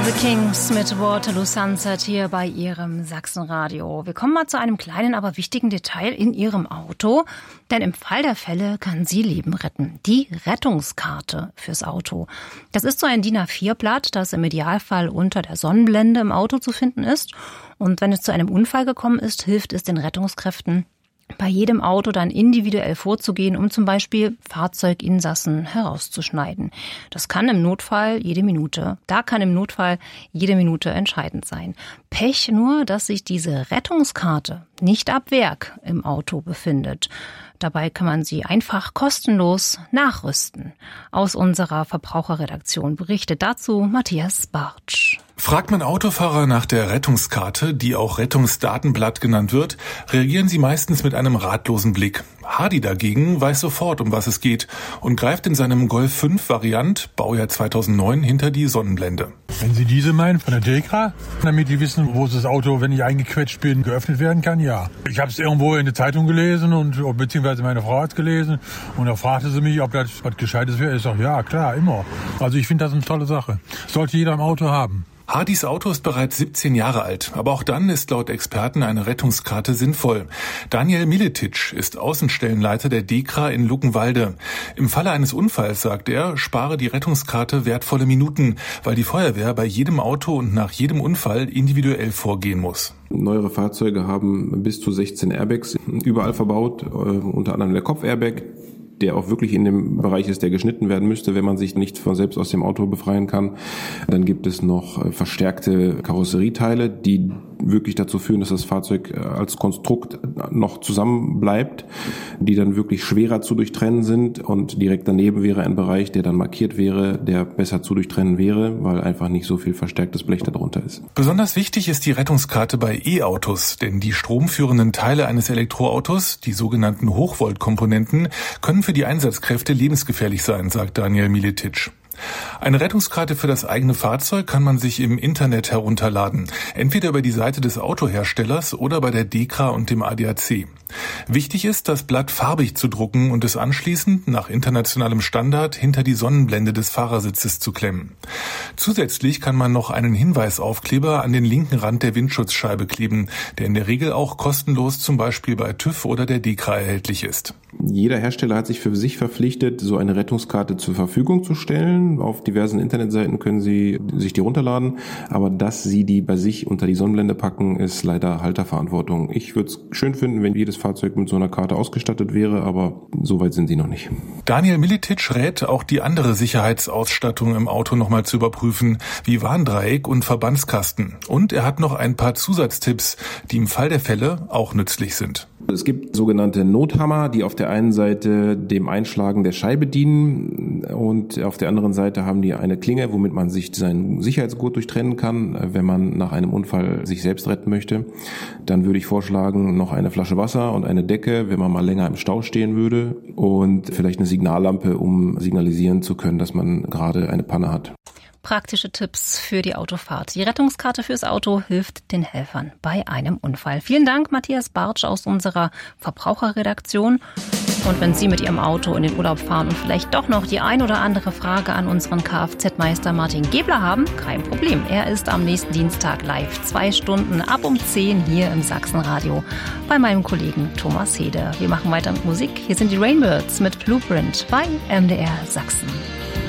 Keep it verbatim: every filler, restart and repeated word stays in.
The Kings mit Waterloo Sunset hier bei Ihrem Sachsenradio. Wir kommen mal zu einem kleinen, aber wichtigen Detail in Ihrem Auto. Denn im Fall der Fälle kann sie Leben retten. Die Rettungskarte fürs Auto. Das ist so ein D I N A vier Blatt, das im Idealfall unter der Sonnenblende im Auto zu finden ist. Und wenn es zu einem Unfall gekommen ist, hilft es den Rettungskräften, bei jedem Auto dann individuell vorzugehen, um zum Beispiel Fahrzeuginsassen herauszuschneiden. Das kann im Notfall jede Minute, da kann im Notfall jede Minute entscheidend sein. Pech nur, dass sich diese Rettungskarte nicht ab Werk im Auto befindet. Dabei kann man sie einfach kostenlos nachrüsten. Aus unserer Verbraucherredaktion berichtet dazu Matthias Bartsch. Fragt man Autofahrer nach der Rettungskarte, die auch Rettungsdatenblatt genannt wird, reagieren sie meistens mit einem ratlosen Blick. Hardy dagegen weiß sofort, um was es geht und greift in seinem Golf fünf Variant, Baujahr zweitausendneun, hinter die Sonnenblende. Wenn Sie diese meinen, von der Dekra, damit die wissen, wo das Auto, wenn ich eingequetscht bin, geöffnet werden kann, ja. Ich habe es irgendwo in der Zeitung gelesen und beziehungsweise meine Frau hat es gelesen und da fragte sie mich, ob das was Gescheites wäre. Ich sage, ja, klar, immer. Also ich finde das eine tolle Sache. Sollte jeder im Auto haben. Hardys Auto ist bereits siebzehn Jahre alt, aber auch dann ist laut Experten eine Rettungskarte sinnvoll. Daniel Miletic ist Außenstellenleiter der Dekra in Luckenwalde. Im Falle eines Unfalls, sagt er, spare die Rettungskarte wertvolle Minuten, weil die Feuerwehr bei jedem Auto und nach jedem Unfall individuell vorgehen muss. Neuere Fahrzeuge haben bis zu sechzehn Airbags überall verbaut, unter anderem der Kopf-Airbag, der auch wirklich in dem Bereich ist, der geschnitten werden müsste, wenn man sich nicht von selbst aus dem Auto befreien kann. Dann gibt es noch verstärkte Karosserieteile, die wirklich dazu führen, dass das Fahrzeug als Konstrukt noch zusammen bleibt, die dann wirklich schwerer zu durchtrennen sind, und direkt daneben wäre ein Bereich, der dann markiert wäre, der besser zu durchtrennen wäre, weil einfach nicht so viel verstärktes Blech darunter ist. Besonders wichtig ist die Rettungskarte bei E-Autos, denn die stromführenden Teile eines Elektroautos, die sogenannten Hochvoltkomponenten, können für die Einsatzkräfte lebensgefährlich sein, sagt Daniel Miletic. Eine Rettungskarte für das eigene Fahrzeug kann man sich im Internet herunterladen, entweder über die Seite des Autoherstellers oder bei der Dekra und dem A D A C. Wichtig ist, das Blatt farbig zu drucken und es anschließend nach internationalem Standard hinter die Sonnenblende des Fahrersitzes zu klemmen. Zusätzlich kann man noch einen Hinweisaufkleber an den linken Rand der Windschutzscheibe kleben, der in der Regel auch kostenlos zum Beispiel bei TÜV oder der Dekra erhältlich ist. Jeder Hersteller hat sich für sich verpflichtet, so eine Rettungskarte zur Verfügung zu stellen. Auf diversen Internetseiten können Sie sich die runterladen, aber dass Sie die bei sich unter die Sonnenblende packen, ist leider Halterverantwortung. Ich würde es schön finden, wenn jedes Fahrzeug mit so einer Karte ausgestattet wäre, aber so weit sind sie noch nicht. Daniel Miletic rät, auch die andere Sicherheitsausstattung im Auto nochmal zu überprüfen, wie Warndreieck und Verbandskasten. Und er hat noch ein paar Zusatztipps, die im Fall der Fälle auch nützlich sind. Es gibt sogenannte Nothammer, die auf der einen Seite dem Einschlagen der Scheibe dienen und auf der anderen Seite haben die eine Klinge, womit man sich seinen Sicherheitsgurt durchtrennen kann, wenn man nach einem Unfall sich selbst retten möchte. Dann würde ich vorschlagen, noch eine Flasche Wasser und eine Decke, wenn man mal länger im Stau stehen würde, und vielleicht eine Signallampe, um signalisieren zu können, dass man gerade eine Panne hat. Praktische Tipps für die Autofahrt. Die Rettungskarte fürs Auto hilft den Helfern bei einem Unfall. Vielen Dank, Matthias Bartsch aus unserer Verbraucherredaktion. Und wenn Sie mit Ihrem Auto in den Urlaub fahren und vielleicht doch noch die ein oder andere Frage an unseren Kfz-Meister Martin Gebler haben, kein Problem. Er ist am nächsten Dienstag live, zwei Stunden ab um zehn hier im Sachsenradio bei meinem Kollegen Thomas Hede. Wir machen weiter mit Musik. Hier sind die Rainbirds mit Blueprint bei M D R Sachsen.